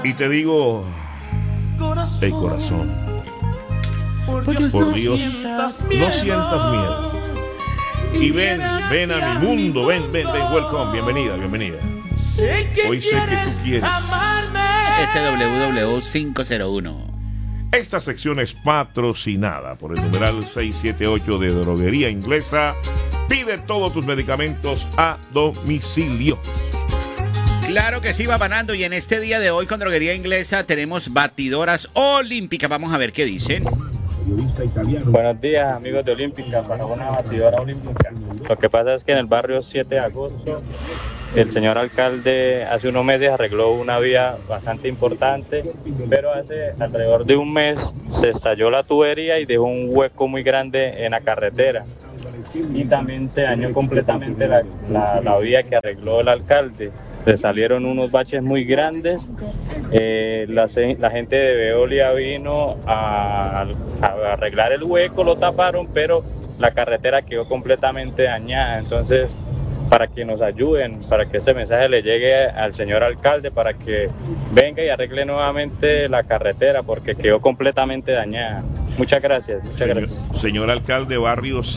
Y te digo, hey corazón, por Dios, no sientas miedo. Y ven a mi mundo, ven, welcome, bienvenida. Hoy sé que tú quieres. SWW 501. Esta sección es patrocinada por el numeral 678 de Droguería Inglesa. Pide todos tus medicamentos a domicilio. Claro que sí, va ganando. Y en este día de hoy con Droguería Inglesa tenemos batidoras olímpicas. Vamos a ver qué dicen. Buenos días, amigos de Olímpica, para una batidora olímpica. Lo que pasa es que en el barrio 7 de agosto el señor alcalde hace unos meses arregló una vía bastante importante, pero hace alrededor de un mes se estalló la tubería y dejó un hueco muy grande en la carretera. Y también se dañó completamente la vía que arregló el alcalde. Le salieron unos baches muy grandes. La gente de Veolia vino a arreglar el hueco, lo taparon, pero la carretera quedó completamente dañada. Entonces, para que nos ayuden, para que ese mensaje le llegue al señor alcalde, para que venga y arregle nuevamente la carretera, porque quedó completamente dañada. Muchas gracias. Señor alcalde, barrio